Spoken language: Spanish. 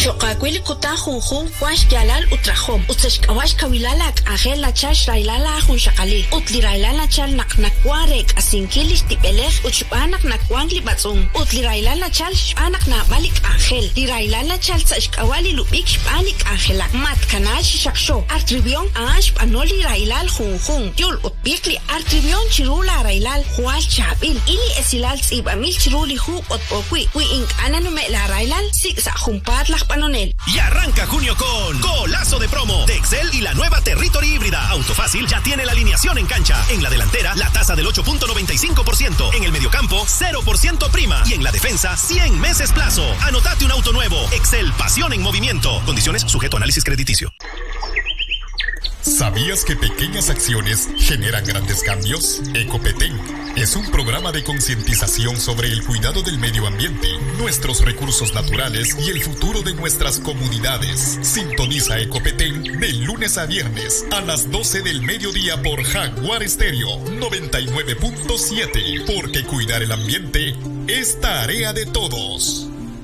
Choqakwili kuta junjun wash yalal utrajom. Utsashkawash kawilalak ajel la chash railala jun shakali. Utli railala chal naknakwarek asinkilish tipelej uchupanak nakwangli batzun. Utli railala chal shpanak na balik angel. Li railala chal tsashkawali lubik shpanik angelak. Mat kanash shaksho. Artribion ash panoli railal junjun. Yul utbikli artribion chirula railal hual chabil. Ili esilal tzibamil chiruli hu otpokwi. Wi ink ananume la railal sigsa jumpat la panonel. Y arranca junio con golazo de promo de Excel y la nueva Territory híbrida. Autofácil ya tiene la alineación en cancha. En la delantera, la tasa del 8.95%. En el mediocampo, 0% prima. Y en la defensa, 100 meses plazo. Anotate un auto nuevo. Excel, pasión en movimiento. Condiciones sujeto a análisis crediticio. ¿Sabías que pequeñas acciones generan grandes cambios? Ecopetén es un programa de concientización sobre el cuidado del medio ambiente, nuestros recursos naturales y el futuro de nuestras comunidades. Sintoniza Ecopetén de lunes a viernes a las 12 del mediodía por Jaguar Estéreo 99.7, porque cuidar el ambiente es tarea de todos.